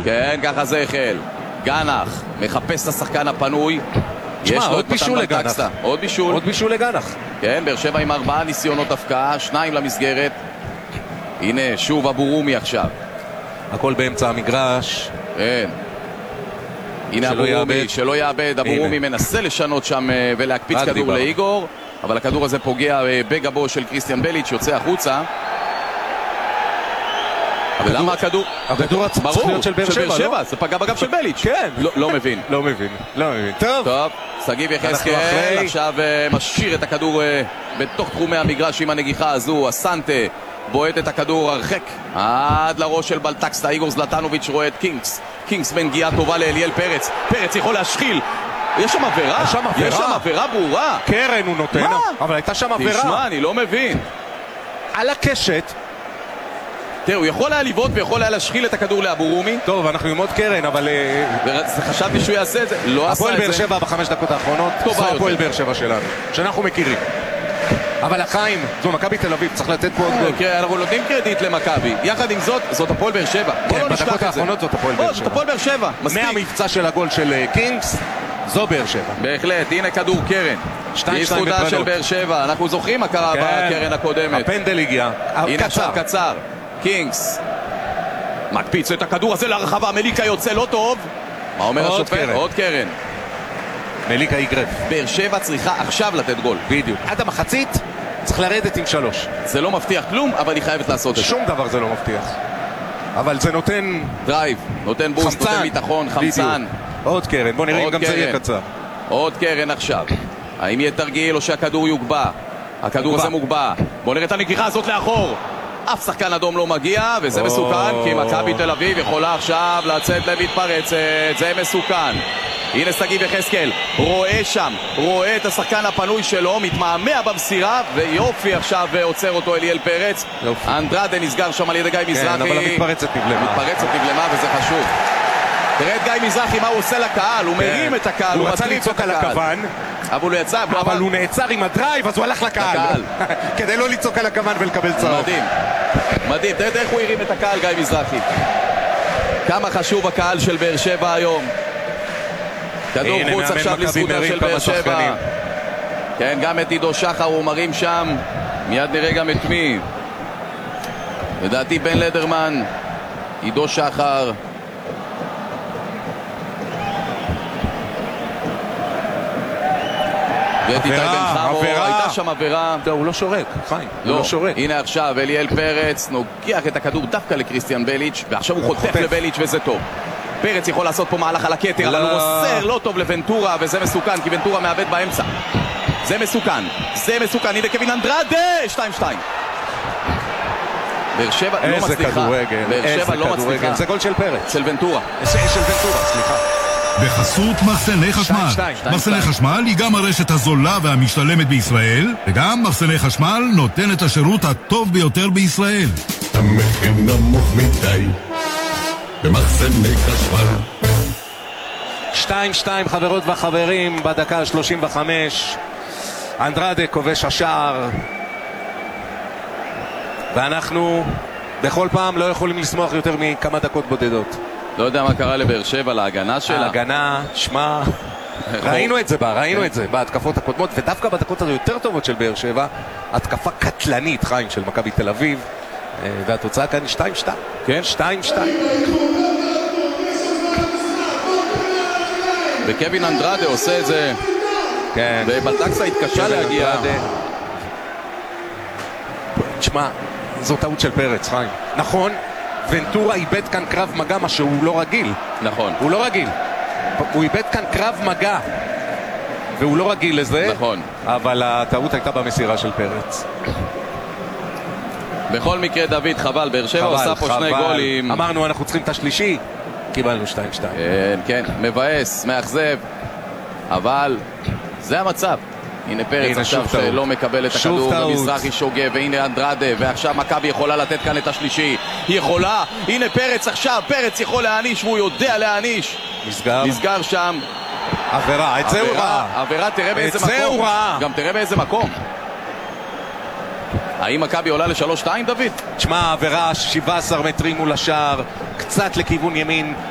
כן, ככה זה החל. גנח מחפש את השחקן הפנוי. תשמע, עוד בישול לגנח. עוד בישול. עוד בישול לגנח. כן, באר שבע עם 4 ניסיונות הפקעה, 2 למסגרת. הנה, שוב אבו רומי עכשיו. הכל באמצע המגרש. כן. הנה אבו רומי, שלא יאבד. אבו רומי מנסה לשנות שם ולהקפיץ כדור לאיגור, אבל הכדור הזה פוגע בגבו של קריסטיאן בליץ' שיוצא החוצה. ולמה הכדור? הכדור צריך להיות של באר שבע, זה פגע בגב של בליץ'. כן. לא מבין. לא מבין. טוב, שגיב יחזקאל עכשיו משאיר את הכדור בתוך תחומי המגרש עם הנגיחה הזו. הסנטה בועט את הכדור הרחק עד לראש של בלטקסטה. איגור זלטנוביץ' רואה את קינגס בנגיעה טובה לאליאל פרץ. פרץ יכול להשחיל. יש שם עבירה? יש שם עבירה ברורה. קרן הוא נותן, אבל הייתה שם עבירה. תשמע, אני לא מבין. על הקשת. תראה, הוא יכול היה לבעוט ויכול היה להשחיל את הכדור לאבו רומי. טוב, אנחנו עם עוד קרן, אבל... חשבתי שהוא יעשה את זה, לא עשה את זה. הפועל באר שבע ב5 דקות האחרונות, זו הפועל באר שבע שלנו, שאנחנו מכירים. אבל החיים, זו מכבי תל אביב, צריך לתת פה עוד גול. כן, אנחנו נותנים קרדיט למכבי. יחד עם זאת הפועל באר שבע. כן, בדקות האחרונות זאת הפועל באר שבע. זאת הפועל באר שבע, מספיק. מהמבצע של הגול של קינגס, זו באר שבע. בהחלט, הנה כדור קרן. 2-2 בזכותה של באר שבע. אנחנו זוכרים מה קרה בקרן הקודמת. הפנדל הגיע. הנה עכשיו קצר. קינגס מקפיץ את הכדור הזה להרחבה. מליקה יוצא לא טוב. מה אומר השופט? עוד קרן. מליקה יגרף. באר שבע צריכה עכשיו לתת גול. בדיוק. עד המחצית צריך לרדת עם 3. זה לא מבטיח כלום, אבל היא חייבת לעשות את זה. שום דבר זה לא מבטיח. אבל זה נותן דרייב, נותן בוסט, נותן ביטחון, חמצן. עוד קרן, בוא נראה אם גם זה יהיה קצר. עוד קרן עכשיו. האם יהיה תרגיל או שהכדור יוגבע? הכדור הזה מוגבע. בוא נראה את הנגיחה הזאת לאחור. אף שחקן אדום לא מגיע, וזה מסוכן, כי מכבי תל אביב יכולה עכשיו לצאת למתפרצת. זה מסוכן. הנה שגיב יחזקאל, רואה את השחקן הפנוי שלו, מתמהמה במסירה, ויופי עכשיו עוצר אותו אליאל פרץ. אנדרדה נסגר שם על ידי גיא מזרחי. כן, אבל המתפרצת נבלמה וזה חשוב. תראה את גיא מזרחי, מה הוא עושה לקהל, הוא מרים את הקהל, הוא רצה לצעוק על הכוון, אבל הוא נעצר עם הדרייב, אז הוא הלך לקהל כדי לא לצעוק על הכוון ולקבל צהוב. מדהים, תראה איך הוא הרים את הקהל גיא מזרחי. כמה חשוב הקהל של באר שבע היום. כדור חוץ עכשיו לזכותה של באר שבע. כן, גם את עידו שחר הוא מרים שם. מיד נראה גם את מי. לדעתי בן לדרמן, עידו שחר. הייתה שם עבירה. הוא לא שורק, חיים. לא שורק. הנה עכשיו אליאל פרץ נוגח את הכדור דווקא לקריסטיאן בליץ', ועכשיו הוא חוטף לבליץ' וזה טוב. פרץ יכול לעשות פה מהלך על הכתר, אבל הוא מוסר לא טוב לוונטורה, וזה מסוכן, כי ונטורה מאבד באמצע. זה מסוכן. הנה קווין אנדרדה, 2-2. באר שבע לא מצליחה. באר שבע לא מצליחה. זה גול של פרץ. של ונטורה. סליחה. בחסות מחסני חשמל. מחסני חשמל היא גם הרשת הזולה והמשתלמת בישראל, וגם מחסני חשמל נותן את השירות הטוב ביותר בישראל. המחיר נמוך מדי במחסני חשמל. 2-2 חברות וחברים בדקה 35. אנדרדה כובש השער, ואנחנו בכל פעם לא יכולים לשמוח יותר מכמה דקות בודדות. לא יודע מה קרה לבאר שבע, להגנה שלה. ההגנה, שמה, ראינו את זה בהתקפות הקודמות, ודווקא בדקות היותר טובות של באר שבע, התקפה קטלנית, חיים, של מכבי תל אביב, והתוצאה כאן היא 2-2. כן? 2-2. וקווין אנדרדה עושה את זה. כן. ובלטקסה התקשה להגיע. תשמע, זו טעות של פרץ, חיים. נכון, ונטורה איבד כאן קרב מגע, מה שהוא לא רגיל. נכון. הוא לא רגיל. הוא איבד כאן קרב מגע, והוא לא רגיל לזה. נכון. אבל הטעות הייתה במסירה של פרץ. בכל מקרה, דוד, חבל, באר שבע עושה פה 2 גולים. אמרנו, אנחנו צריכים את השלישי, קיבלנו 2-2. כן, מבאס, מאכזב, אבל זה המצב. הנה פרץ עכשיו שלא מקבל את הכדור, ומזרחי שוגה, והנה אנדרדה, ועכשיו מכבי יכולה לתת כאן את השלישי. היא יכולה, הנה פרץ עכשיו, פרץ יכול להעניש, והוא יודע להעניש. נסגר שם. עבירה, את זה הוא ראה. עבירה, תראה באיזה מקום. גם תראה באיזה מקום. האם מכבי עולה ל3-2, דוד? תשמע, עבירה 17 מטרים מול השער, קצת לכיוון ימין,